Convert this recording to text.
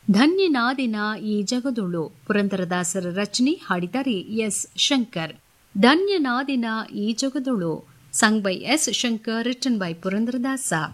ಧನ್ಯನಾದಿನ ಈ ಜಗದೊಳು ಪುರಂದರದಾಸರ ರಚನೆ, ಹಾಡಿದ್ದಾರೆ ಎಸ್ ಶಂಕರ್. ಧನ್ಯನಾದಿನ ಈ ಜಗದೊಳು, sung by S Shankar, written by Purandaradasa.